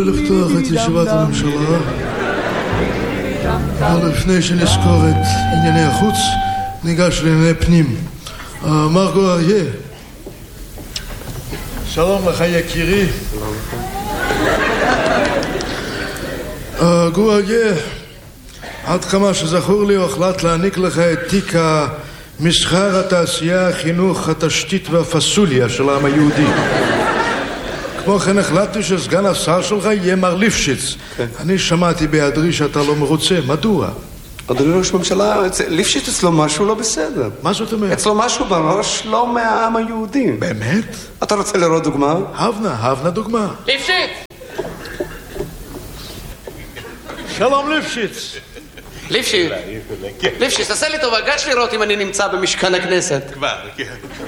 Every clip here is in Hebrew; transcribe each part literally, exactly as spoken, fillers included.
לפתוח את ישיבת הממשלה, אבל לפני שנזכור את ענייני החוץ, ניגש לענייני פנים. מר גואריה, שלום לך יקירי. גואריה, עד כמה שזכור לי, הוחלט להעניק לך את תיק המסחר, התעשייה, החינוך, התשתית והפסוליה של העם היהודי. כמו כן החלטתי שסגן השר שלך יהיה מר ליפשיץ. אני שמעתי בהיעדרי שאתה לא מרוצה. מדוע? אדוני ראש הממשלה, ליפשיץ אצלו משהו לא בסדר. מה זאת אומרת? אצלו משהו בראש לא מהעם היהודי. באמת? אתה רוצה לראות דוגמה? הבנה, הבנה דוגמה. ליפשיץ! שלום ליפשיץ. ליפשיץ, ליפשיץ, תעשה לי טובה, גש לראות אם אני נמצא במשכן הכנסת. כבר, כן.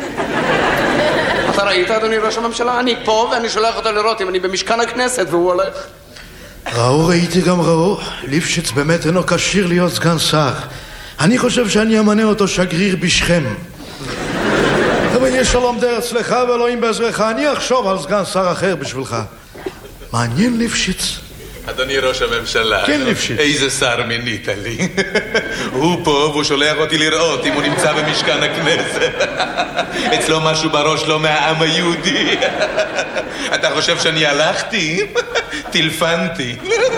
אתה ראית, אדוני ראש הממשלה? אני פה ואני שולח אותו לראות אם אני במשכן הכנסת והוא הולך. ראו, ראיתי גם ראו. ליפשיץ באמת אינו כשיר להיות סגן שר. אני חושב שאני אמנה אותו שגריר בשכם. אבל יש שלום דר אצלך ואלוהים בעזרך, אני אחשוב על סגן שר אחר בשבילך. מעניין ליפשיץ. אדוני ראש הממשלה, כן, ליפשיץ. איזה שר מינית לי. הוא פה והוא שולח אותי לראות אם הוא נמצא במשכן הכנסת. אצלו משהו בראש לא מהעם היהודי. אתה חושב שאני הלכתי? טלפנתי.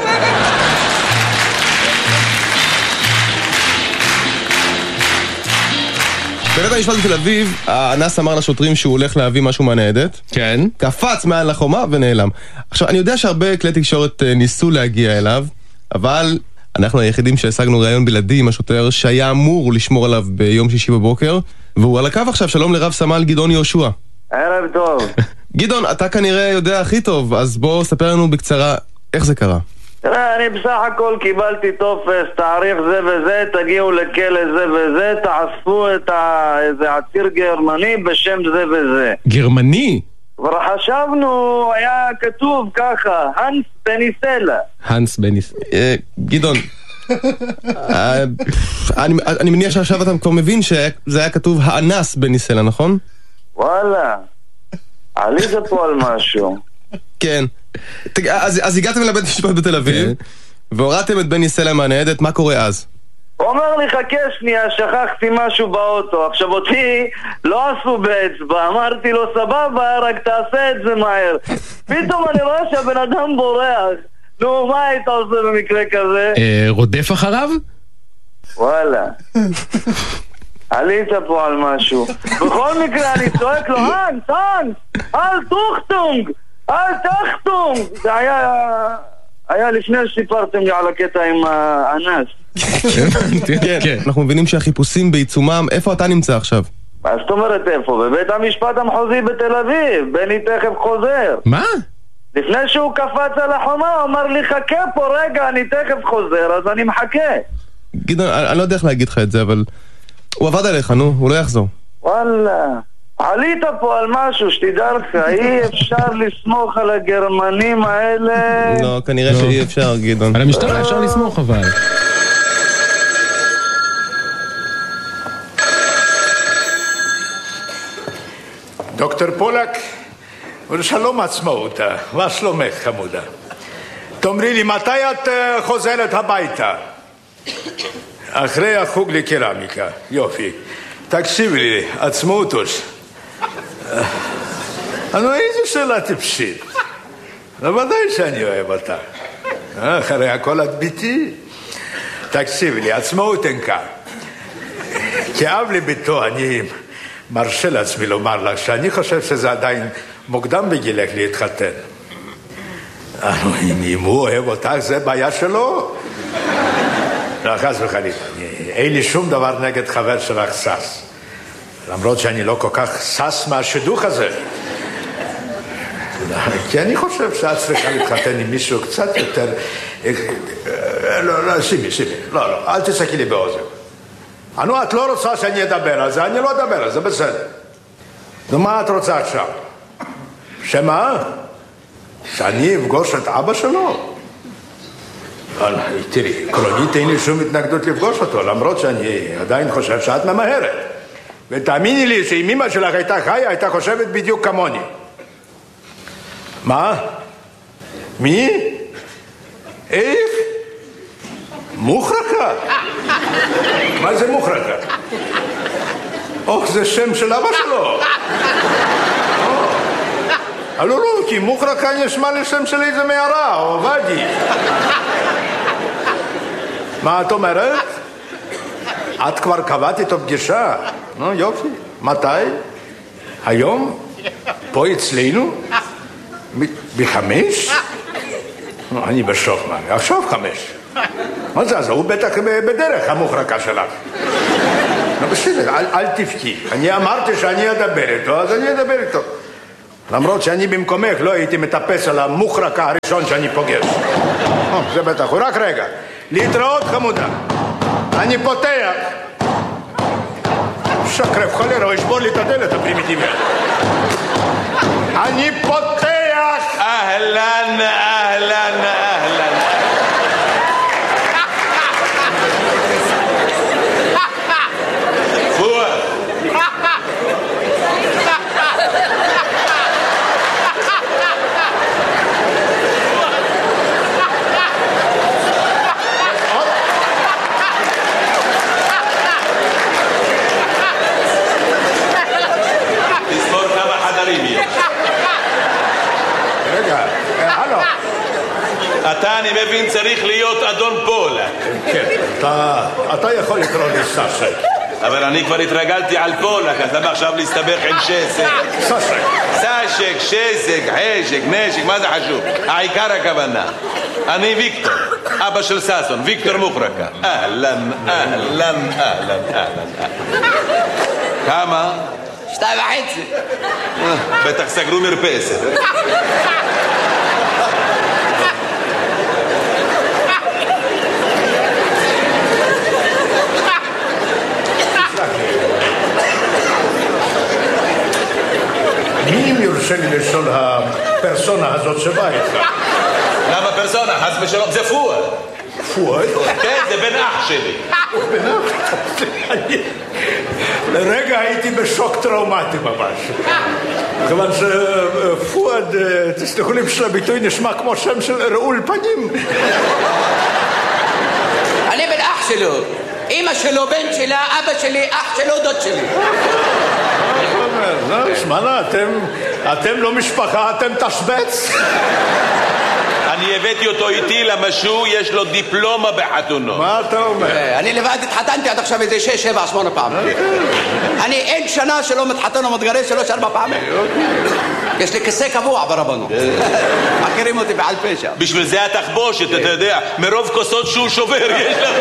בבית המשפט בתל אביב, האנס אמר לשוטרים שהוא הולך להביא משהו מהניידת. כן. קפץ מעל לחומה ונעלם. עכשיו, אני יודע שהרבה כלי תקשורת ניסו להגיע אליו, אבל אנחנו היחידים שהשגנו ראיון בלעדי עם השוטר שהיה אמור לשמור עליו ביום שישי בבוקר, והוא על הקו עכשיו. שלום לרב סמל גדעון יהושע. ערב טוב. גדעון, אתה כנראה יודע הכי טוב, אז בוא ספר לנו בקצרה איך זה קרה. תראה, אני בסך הכל קיבלתי טופס, תאריך זה וזה, תגיעו לכלא זה וזה, תאספו את ה... איזה עציר גרמני בשם זה וזה. גרמני? כבר חשבנו, היה כתוב ככה, הנס בניסלה. הנס בניסלה. גדעון, אני מניח שעכשיו אתה כבר מבין שזה היה כתוב האנס בניסלה, נכון? וואלה, עלית פה על משהו. כן. אז, אז הגעתם לבית משפט בתל אביב, והורדתם את בני סלע מהניידת, מה קורה אז? הוא אומר לי, חכה שנייה, שכחתי משהו באוטו. עכשיו אותי לא עשו באצבע, אמרתי לו, סבבה, רק תעשה את זה מהר. פתאום אני רואה שהבן אדם בורח. נו, מה היית עושה במקרה כזה? רודף אחריו? וואלה. עלית פה על משהו. בכל מקרה אני צועק לו, הנס, הנס, אל תוכטונג, אל תחתום. זה היה היה לפני שסיפרתם לי על הקטע עם האנס. כן, אנחנו מבינים שהחיפושים בעיצומם. איפה אתה נמצא עכשיו? מה זאת אומרת איפה? בבית המשפט המחוזי בתל אביב. בני תכף חוזר. מה? לפני שהוא קפץ על החומה הוא אמר לי, חכה פה רגע, אני תכף חוזר, אז אני מחכה. גדעון, אני לא יודע איך להגיד לך את זה, אבל הוא עבד עליך, נו, הוא לא יחזור. וואלה, עלית פה על משהו, שתדע לך, אי אפשר לסמוך על הגרמנים האלה. לא, כנראה שאי אפשר, גדעון. על המשטרה אפשר לסמוך, אבל דוקטור פולק, שלום עצמאותה, מה שלומך חמודה? תאמרי לי, מתי את חוזרת הביתה? אחרי החוג לקרמיקה, יופי. תקשיבי לי, עצמאותוש. נו, איזה שאלה טיפשית. בוודאי שאני אוהב אותה. אחרי הכל את ביתי. תקשיבי לי, עצמאות אין כאן. כאב לביתו, אני מרשה לעצמי לומר לך שאני חושב שזה עדיין מוקדם בגילך להתחתן. אם הוא אוהב אותך, זה בעיה שלו. לא, חס וחלילה. אין לי שום דבר נגד חבר שלך סס. למרות שאני לא כל כך סס מהשידוך הזה. כי אני חושב שאת צריכה להתחתן עם מישהו קצת יותר... לא, לא, שימי, שימי. לא, לא, אל תצעקי לי באוזן. נו, את לא רוצה שאני אדבר על זה, אני לא אדבר על זה, בסדר. נו, מה את רוצה עכשיו? שמה? שאני אפגוש את אבא שלו? תראי, עקרונית אין לי שום התנגדות לפגוש אותו, למרות שאני עדיין חושב שאת ממהרת. ותאמיני לי שאם אמא שלך הייתה חיה, הייתה חושבת בדיוק כמוני. מה? מי? איך? מוחרקה? מה זה מוחרקה? אוח, זה שם של אבא שלו. לא, לא, כי מוחרקה נשמע לשם של איזה מערה, או ואדי. מה את אומרת? את כבר קבעת איתו פגישה? נו, יופי. מתי? היום? פה אצלנו? בחמש? אני בשוק, מה? עכשיו חמש. מה זה? אז הוא בטח בדרך, המוחרקה שלך. בסדר, אל, אל תבכי. אני אמרתי שאני אדבר איתו, אז אני אדבר איתו. למרות שאני במקומך לא הייתי מטפס על המוחרקה הראשון שאני פוגש. זה בטח, הוא רק רגע. להתראות חמודה. אני פותח. שקרב חולרה, הוא ישבור לי את הדלת הפרימיטיביה. אני פותח. אהלן, אהלן, אהלן. פואד. תספור כמה חדרים יש. רגע, הלו. אתה, אני מבין, צריך להיות אדון פולק. כן, אתה, אתה יכול לקרוא לי סשק. אבל אני כבר התרגלתי על פולק, אז למה עכשיו להסתבך עם שסק? סשק. סשק, שסק, חשק, נשק, מה זה חשוב? העיקר הכוונה. אני ויקטור, אבא של ססון, ויקטור מוחרקה. אהלן, אהלן, אהלן, אהלן. כמה? שתיים וחצי. בטח סגרו מרפסת. מי אם יורשה לי לשאול הפרסונה הזאת שבאה איתך? למה פרסונה? חס ושלום, זה פואד. פואד? כן, זה בן אח שלי. בן אח? לרגע הייתי בשוק טראומטי ממש. כיוון שפואד, תסלחו לי בשביל הביטוי, נשמע כמו שם של רעול פנים. אני בן אח שלו. אמא שלו, בן שלה, אבא שלי, אח שלו, דוד שלי. שמענה, אתם לא משפחה, אתם תשבץ? אני הבאתי אותו איתי למשהו, יש לו דיפלומה בחתונות. מה אתה אומר? אני לבד התחתנתי עד עכשיו איזה שש, שבע, שמונה פעמים. אני אין שנה שלא מתחתן או מתגרש שלוש, ארבע פעמים. יש לי כיסא קבוע ברבנות. מכירים אותי בעל פשע. בשביל זה התחבושת, אתה יודע, מרוב כוסות שהוא שובר יש לו.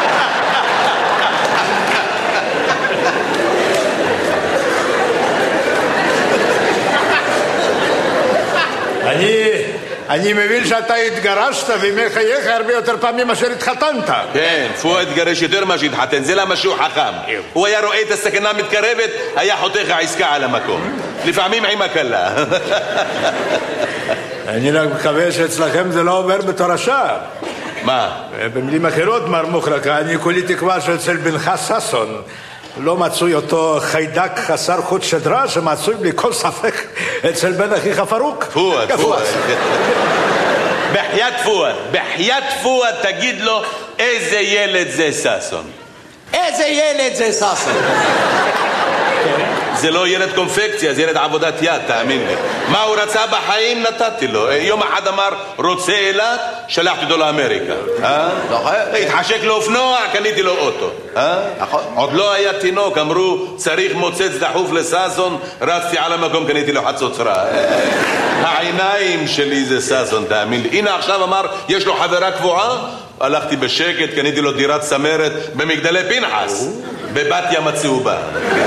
אני... אני מבין שאתה התגרשת ומחייך הרבה יותר פעמים מאשר התחתנת. כן, פואד התגרש יותר מה שהתחתן, זה למה שהוא חכם. הוא היה רואה את הסכנה מתקרבת, היה חותך העסקה על המקום. לפעמים עם הקלה. אני רק מקווה שאצלכם זה לא עובר בתור השעה. מה? במילים אחרות, מר מוחרקה, אני כולי תקווה שאצל בנך ששון לא מצוי אותו חיידק חסר חוט שדרה שמצוי בלי כל ספק אצל בן אחיך פרוק. פואד, פואד. בחיית פואד, בחיית פואד תגיד לו איזה ילד זה ששון. איזה ילד זה ששון. זה לא ילד קונפקציה, זה ילד עבודת יד, תאמין לי. מה הוא רצה בחיים נתתי לו. יום אחד אמר רוצה אילת, שלחתי אותו לאמריקה. התחשק לו אופנוע, קניתי לו אוטו. עוד לא היה תינוק, אמרו צריך מוצץ דחוף לששון, רצתי על המקום, קניתי לו חצוצרה. העיניים שלי זה ששון, תאמין לי. הנה עכשיו אמר יש לו חברה קבועה, הלכתי בשקט, קניתי לו דירת צמרת במגדלי פנחס, בבת ים הצהובה.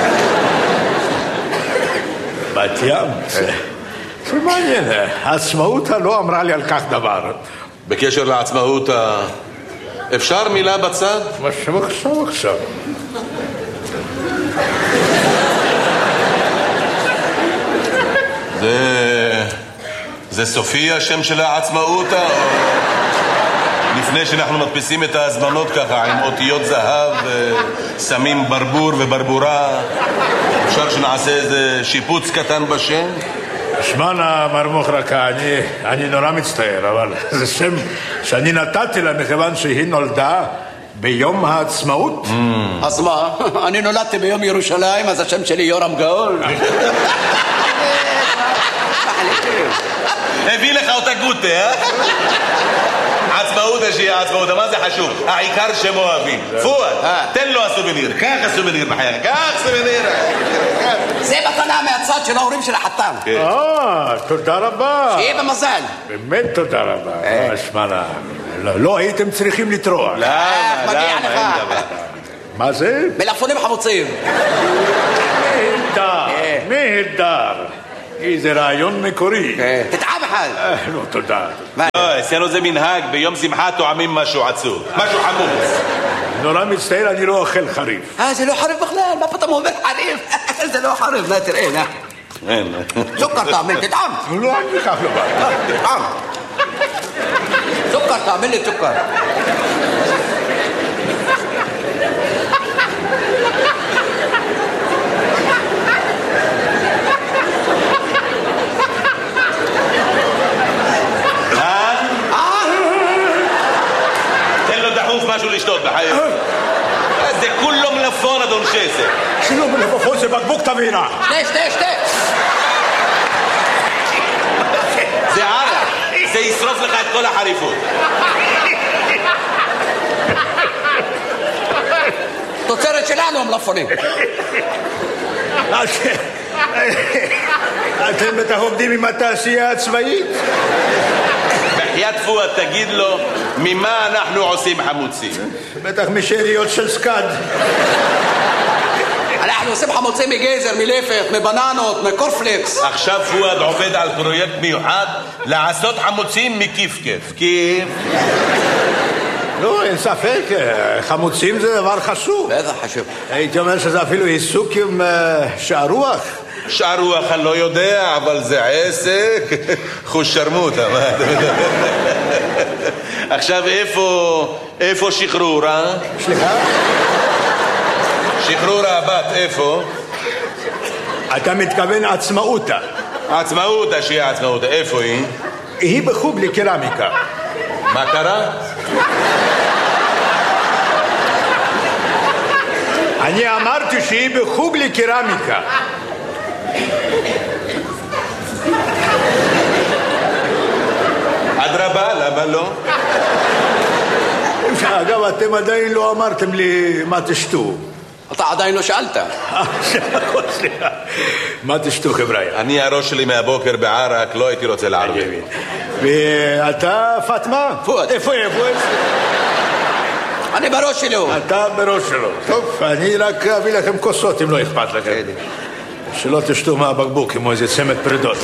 בת ים? זה מעניין, העצמאות לא אמרה לי על כך דבר. בקשר לעצמאות, אפשר מילה בצד? מה עכשיו עכשיו? זה... זה סופי השם של העצמאות? לפני שאנחנו מדפיסים את ההזמנות ככה עם אותיות זהב, שמים ברבור וברבורה, אפשר שנעשה איזה שיפוץ קטן בשם? שמענה, מר מוחרקה, אני, אני נורא מצטער, אבל זה שם שאני נתתי לה מכיוון שהיא נולדה ביום העצמאות. אז מה? אני נולדתי ביום ירושלים, אז השם שלי יורם גאול. הביא לך אותה גוטה, אה? עצמאות השיעה, עצמאות, מה זה חשוב? העיקר שהם אוהבים. פואד, תן לו הסובניר, קח הסובניר בחייך, קח סובניר. זה מתנה מהצד של ההורים של החתן. אה, תודה רבה. שיהיה במזל. באמת תודה רבה. שמענה, לא הייתם צריכים לטרוח. למה? מגיע לך. מה זה? מלפפונים חמוצים. נהדר, נהדר. איזה רעיון מקורי. תטעם אחד. לא, תודה. לא, אצלנו זה מנהג, ביום שמחה טועמים משהו עצוב, משהו חמוץ. נורא מצטער, אני לא אוכל חריף. אה, זה לא חריף בכלל, מה פתאום אומר חריף? זה לא חריף, נה תראה, נה. סוכר תאמין, תטעם. לא, אני כך לא בא. תטעם. סוכר תאמין לי, סוכר. משהו לשתות בחיים. זה כולו מלפון, אדון חסר. שלא מלפפון, זה בקבוק תבינה. שתה, שתה, שתה. זה ערק, זה ישרוף לך את כל החריפות. תוצרת שלנו המלפפונים. אתם בטח עובדים עם התעשייה הצבאית? בחיית פואד, תגיד לו, ממה אנחנו עושים חמוצים? בטח משאריות של סקאד. אנחנו עושים חמוצים מגזר, מלפת, מבננות, מקורפלקס. עכשיו פואד עובד על פרויקט מיוחד לעשות חמוצים מכיף-כיף. כיף. לא, אין ספק, חמוצים זה דבר חשוב. בטח חשוב. הייתי אומר שזה אפילו עיסוק עם שערוח. שערוח אני לא יודע, אבל זה עסק. חוש שרמוטה. עכשיו איפה, איפה שחרורה? סליחה? שחרורה הבת, איפה? אתה מתכוון עצמאותה. עצמאותה, שהיא עצמאותה, איפה היא? היא בחוג לקרמיקה. מה קרה? אני אמרתי שהיא בחוג לקרמיקה. אדרבה, למה לא? אגב, אתם עדיין לא אמרתם לי מה תשתו. אתה עדיין לא שאלת. סליחה. מה תשתו, חבר'יה? אני הראש שלי מהבוקר בערק, לא הייתי רוצה לערב. ואתה, פאטמה? פואד. איפה, איפה? אני בראש שלו. אתה בראש שלו. טוב, אני רק אביא לכם כוסות אם לא אכפת לכם. שלא תשתו מהבקבוק כמו איזה צמד פרידות.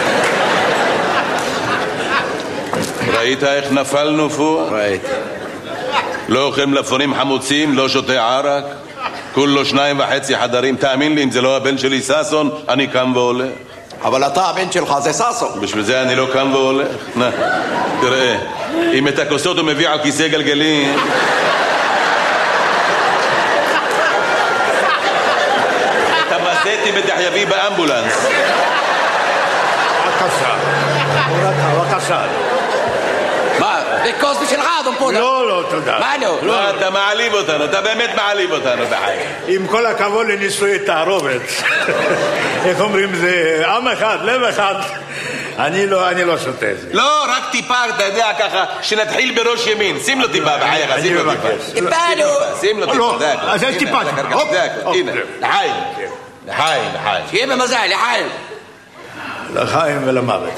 ראית איך נפלנו פואד? ראיתי. לא אוכל מלפפונים חמוצים, לא שותה ערק, כולו שניים וחצי חדרים. תאמין לי, אם זה לא הבן שלי ססון, אני קם והולך. אבל אתה הבן שלך זה ססון. בשביל זה אני לא קם והולך. נה, תראה, אם את הכוסות הוא מביא על כיסא גלגלים, את המזטי בטח יביא באמבולנס. בבקשה. בבקשה. מה? זה כוס בשבילך, אדון פודה. לא, לא, תודה. מה לא? לא, אתה מעליב אותנו, אתה באמת מעליב אותנו בחיים. עם כל הכבוד לנישואי תערובת. איך אומרים, זה עם אחד, לב אחד. אני לא, אני לא שותה את זה. לא, רק טיפה, אתה יודע, ככה, שנתחיל בראש ימין. שים לו טיפה בחייך, שים לו טיפה. טיפה, נו. שים לו טיפה, זה הכל. אז יש טיפה. זה הכל, הנה. לחיים. לחיים, לחיים. שיהיה במזל, לחיים. לחיים ולמוות.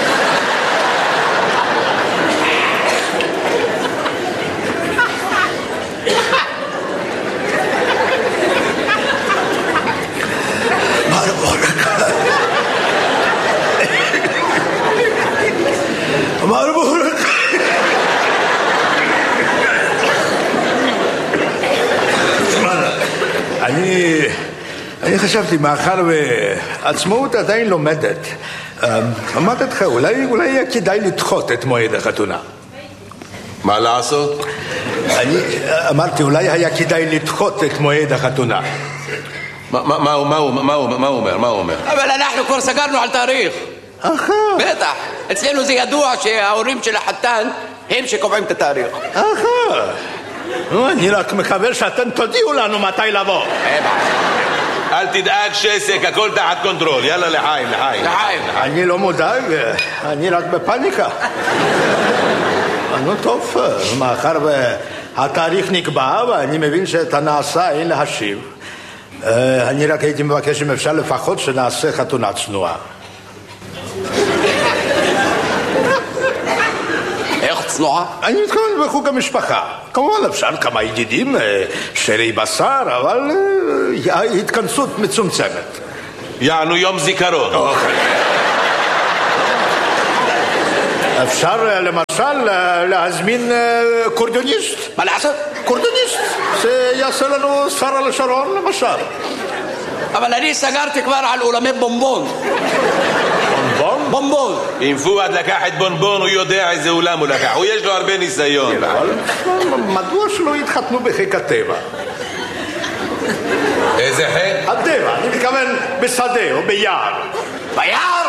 אני, אני חשבתי, מאחר ועצמאות עדיין לומדת, אמרתי לך, אולי, אולי יהיה כדאי לדחות את מועד החתונה. מה לעשות? אני אמרתי, אולי היה כדאי לדחות את מועד החתונה. מה הוא אומר? מה הוא אומר? אבל אנחנו כבר סגרנו על תאריך. אחר. בטח. אצלנו זה ידוע שההורים של החתן הם שקובעים את התאריך. אחר. אני רק מקווה שאתם תודיעו לנו מתי לבוא. אל תדאג שסק, הכל תחת קונטרול. יאללה לחיים, לחיים. לחיים. אני לא מודאג, אני רק בפניקה. נו טוב, מאחר והתאריך נקבע ואני מבין שאת הנעשה אין להשיב, אני רק הייתי מבקש אם אפשר לפחות שנעשה חתונה צנועה. איך צנועה? אני מתכוון בחוג המשפחה. כמובן אפשר כמה ידידים, שרי בשר, אבל התכנסות מצומצמת. יענו יום זיכרון. אפשר למשל להזמין קורדוניסט. מה לעשות? קורדוניסט. זה יעשה לנו שרה לשרון למשל. אבל אני סגרתי כבר על אולמי בומבון. בומבון? בומבון. אם פואד לקח את בונבון, הוא יודע איזה אולם הוא לקח. הוא יש לו הרבה ניסיון. מדוע שלא יתחתנו בחיק הטבע? איזה חיק? הטבע, אני מתכוון בשדה או ביער. ביער?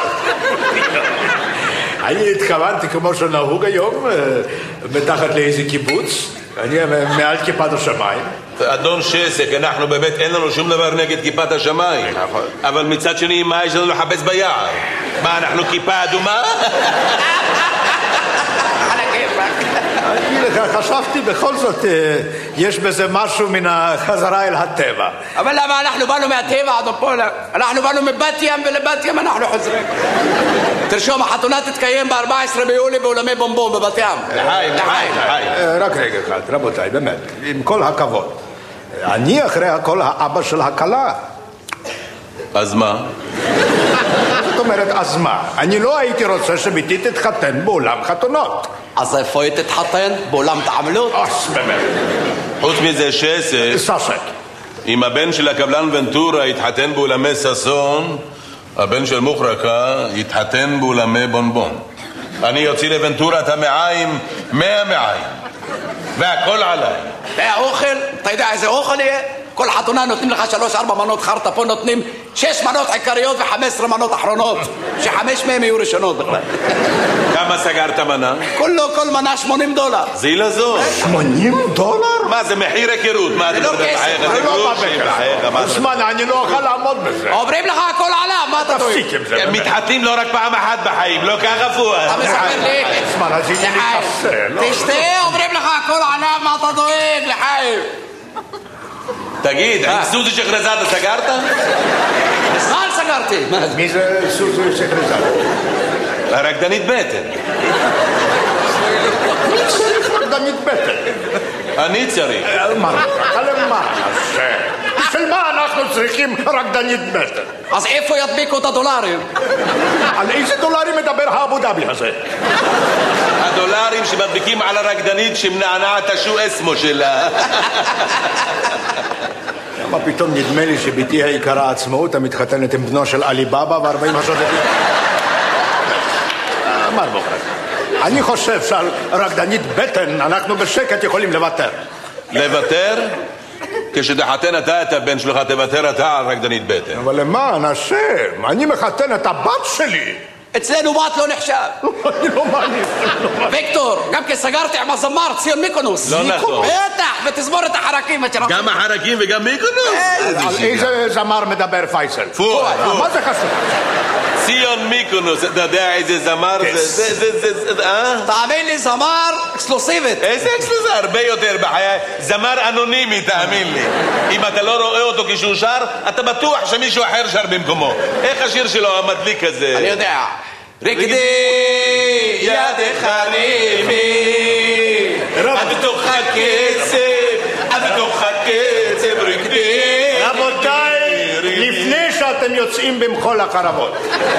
אני התכוונתי כמו שנהוג היום, מתחת לאיזה קיבוץ, אני מעל כיפת השמיים. אדון שסק, אנחנו באמת אין לנו שום דבר נגד כיפת השמיים. אבל מצד שני, מה יש לנו לחפש ביער? מה, אנחנו כיפה אדומה? אני לך, חשבתי בכל זאת, יש בזה משהו מן החזרה אל הטבע. אבל למה אנחנו באנו מהטבע עד פה? אנחנו באנו מבת ים ולבת ים אנחנו חוזרים. תרשום, החתונה תתקיים ב-ארבעה עשר ביולי באולמי בומבון בבת ים. לחיים, לחיים, לחיים. רק רגע אחד, רבותיי, באמת, עם כל הכבוד. אני אחרי הכל האבא של הכלה. אז מה? זאת אומרת, אז מה? אני לא הייתי רוצה שביתי תתחתן באולם חתונות. אז איפה היא תתחתן? באולם תעמלות? אז באמת. חוץ מזה שסק, ססק. אם הבן של הקבלן ונטורה יתחתן באולמי ססון, הבן של מוחרקה יתחתן באולמי בונבון. אני יוציא לוונטורה את המעיים, מאה מעיים. והכל עליי. והאוכל, אתה יודע איזה אוכל יהיה? כל חתונה נותנים לך שלוש ארבע מנות חרטה, פה נותנים שש מנות עיקריות וחמש עשרה מנות אחרונות, שחמש מהם יהיו ראשונות בכלל. כמה סגרת מנה? כולו, כל מנה שמונים דולר. זיל הזו. שמונים דולר? מה זה מחיר היכרות? מה זה לא כסף, זה לא בבקר. זמן, אני לא אוכל לעמוד בזה. אומרים לך הכל עליו, מה אתה טועה? תפסיק עם זה. הם מתחתנים לא רק פעם אחת בחיים, לא ככה פואד. אתה מספר לי? זמן, אז הנה לי קפה. תשתה, אומרים לך הכל עליו, מה אתה דואג, לחיים? תגיד, עם סוזי שחרזאדה סגרת? מזמן סגרתי. מי זה סוזי שחרזאדה? הרקדנית בטן. מי צריך רקדנית בטן? אני צריך. מה? למה? בשביל מה אנחנו צריכים רקדנית בטן? אז איפה ידביקו את הדולרים? על איזה דולרים מדבר האבו דאבי הזה? הדולרים שמדביקים על הרקדנית שמנענעת השו אסמו שלה. מה פתאום נדמה לי שביתי היקרה עצמאות המתחתנת עם בנו של עלי בבא וארבעים השודדים? מר מוחרק, אני חושב שעל רקדנית בטן אנחנו בשקט יכולים לוותר. לוותר? כשתחתן אתה את הבן שלך תוותר אתה על רקדנית בטן. אבל למען השם, אני מחתן את הבת שלי. אצלנו בת לא נחשב. אני לא מאמין. ויקטור, גם כי סגרתי עם הזמר ציון מיקונוס. לא נכון. בטח, ותזמורת החרקים. גם החרקים וגם מיקונוס? על איזה זמר מדבר פייסל? פואד. מה זה חשוב? ציון מיקונוס, אתה יודע איזה זמר זה, זה, זה, אה? תאמין לי, זמר אקסקלוסיבית. איזה אקסקלוסיבית? הרבה יותר בחיי. זמר אנונימי, תאמין לי. אם אתה לא רואה אותו כשהוא שר, אתה בטוח שמישהו אחר שר במקומו. איך השיר שלו המדליק הזה? אני יודע. רקדי ידך רימי, עד בתוך הקצב, עד בתוך הקצב, רקדי. רבותיי, לפני שאתם יוצאים במחול החרבות,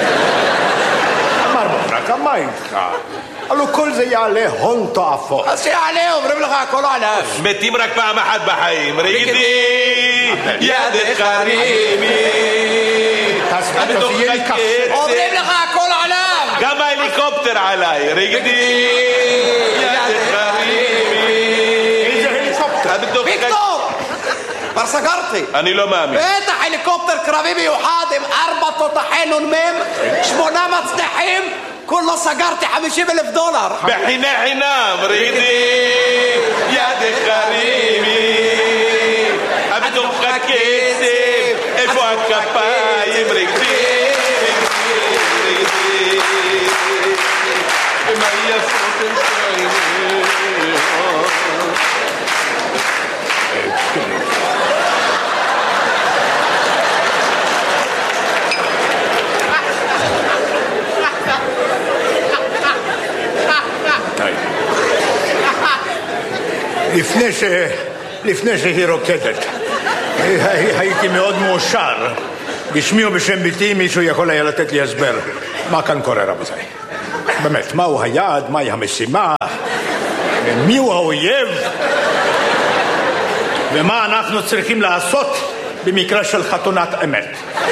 אמר מוחרק, מה איתך? הלוא כל זה יעלה הון תועפות. אז שיעלה, אומרים לך הכל עליו. מתים רק פעם אחת בחיים. רקדי ידך רימי, עד בתוך הקצב. אומרים לך הכל עליו. גם ההליקופטר עליי. רקדי ידך רימי. איזה הליקופטר? ויקטור! כבר סגרתי. אני לא מאמין. בטח, הליקופטר קרבי מיוחד עם ארבע תותחי נ"מ, שמונה מצנחים, כולו סגרתי חמישים אלף דולר. בחינה חינם, רידי, יד חרימי, בתוך הכסף, איפה הכפיים, רידי, רידי, מה יפות אל לפני ש... לפני שהיא רוקדת, הייתי מאוד מאושר. בשמי ובשם ביתי מישהו יכול היה לתת לי הסבר מה כאן קורה, רבותיי. באמת, מהו היעד, מהי המשימה, מיהו האויב, ומה אנחנו צריכים לעשות במקרה של חתונת אמת.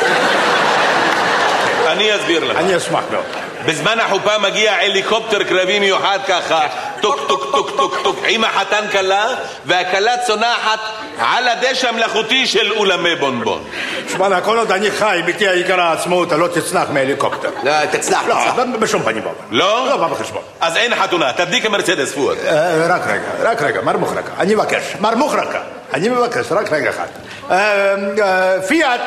אני אסביר לך. אני אשמח מאוד. בזמן החופה מגיע הליקופטר קרבי מיוחד ככה, טוק טוק טוק טוק טוק, עם החתן קלה, והקלה צונחת על הדשא המלאכותי של אולמי בונבון. שמענה, כל עוד אני חי, ביתי היקרה העצמאות, לא תצנח מהליקופטר. לא, תצנח. לא, בשום פנים בו. לא? לא בא בחשבון. אז אין חתונה, תדליק המרצדס פואד. רק רגע, רק רגע, מר מוחרקה, אני מבקש, מר מוחרקה, אני מבקש, רק רגע אחד. פיאט.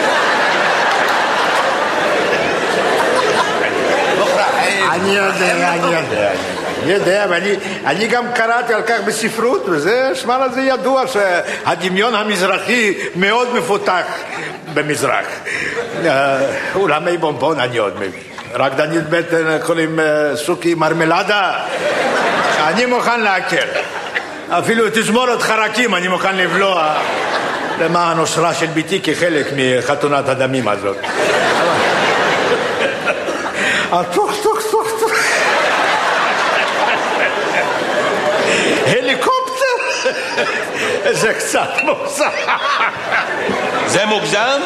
אני יודע, אני יודע, אני יודע, ואני גם קראתי על כך בספרות, וזה, שמע לזה ידוע שהדמיון המזרחי מאוד מפותח במזרח. אולמי בונבון אני עוד מבין. רקדנית בטן קוראים סוכי מרמלדה, אני מוכן להקל. אפילו תזמורת חרקים אני מוכן לבלוע למען אושרה של ביתי כחלק מחתונת הדמים הזאת. טוק טוק טוק טוק, הליקופטר, זה קצת מוגזם. זה מוגזם?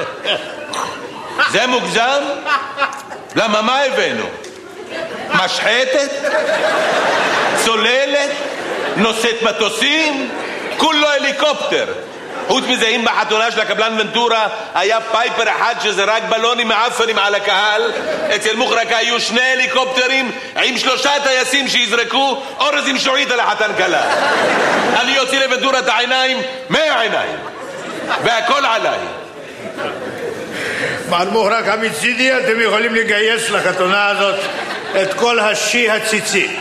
זה מוגזם? למה, מה הבאנו? משחטת? צוללת? נושאת מטוסים? כולו הליקופטר. חוץ מזה, אם בחתונה של הקבלן ונטורה היה פייפר אחד שזרק בלונים מעפנים על הקהל, אצל מוחרקה היו שני הליקופטרים עם שלושה טייסים שיזרקו אורז עם שועית על החתן קלה. אני יוציא לוונטורה את העיניים מהעיניים, והכל עליי. מר מוחרקה, מצידי אתם יכולים לגייס לחתונה הזאת את כל השי הציצי.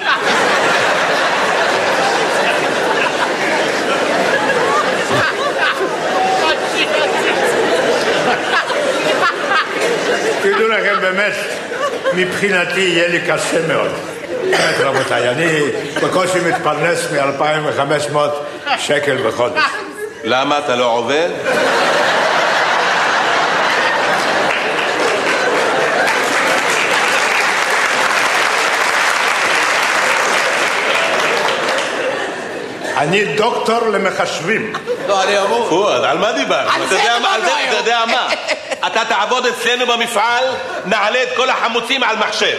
תדעו לכם, באמת, מבחינתי יהיה לי קשה מאוד. באמת, רבותיי, אני בקושי מתפרנס מ-אלפיים וחמש מאות שקל בחודש. למה, אתה לא עובד? אני דוקטור למחשבים. לא, אני אמור. פואד, על מה דיברת? אתה יודע מה? אתה תעבוד אצלנו במפעל, נעלה את כל החמוצים על מחשב.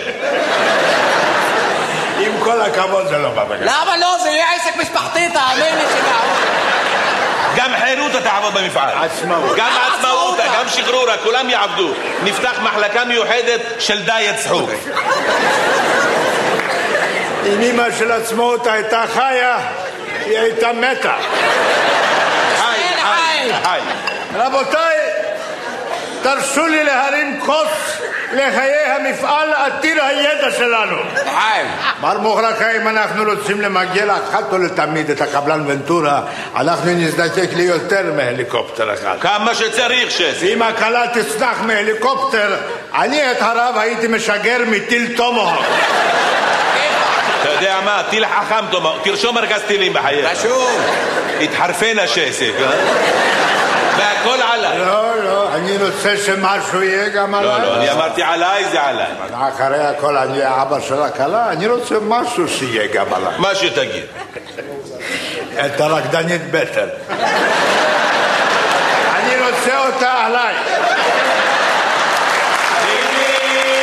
עם כל הכבוד זה לא בא בגלל. למה לא? זה יהיה עסק משפחתי, תאמין לי שנעבוד. גם חירות אתה תעבוד במפעל. עצמאות. גם עצמאות, גם שחרורה, כולם יעבדו. נפתח מחלקה מיוחדת של דיאט צחוק. אם אמא של עצמאות הייתה חיה, היא הייתה מתה. חי, חי, חי. רבותיי, תרשו לי להרים כוס לחיי המפעל עתיר הידע שלנו. חיים. מר מוחרקה, אם אנחנו רוצים למגל אחת ולתמיד את הקבלן ונטורה, אנחנו נזדקק לי יותר מהליקופטר אחד. כמה שצריך שס. אם הקלה תצנח מהליקופטר, אני את הרב הייתי משגר מטיל טומהוק. אתה יודע מה? טיל חכם טומהוק. תרשום מרכז טילים בחייך. חשוב. התחרפן השסק, אה? והכל עליי. לא, לא, אני רוצה שמשהו יהיה גם עליי. לא, לא, אני אמרתי עליי, זה עליי. אחרי הכל אני האבא של הכלה, אני רוצה משהו שיהיה גם עליי. מה שתגיד. את הרקדנית בטן. אני רוצה אותה עליי.